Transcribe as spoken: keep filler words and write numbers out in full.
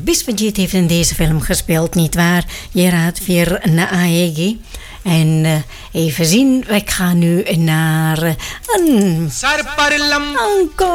Bisbejit heeft in deze film gespeeld, nietwaar? Gerard Vier Naegi. En uh, even zien, ik ga nu naar uh, een... Encore.